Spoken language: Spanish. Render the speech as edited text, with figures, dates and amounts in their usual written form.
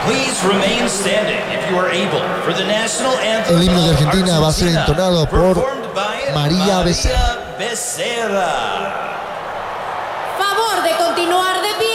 El himno de Argentina va a ser entonado por María Becerra. Favor de continuar de pie.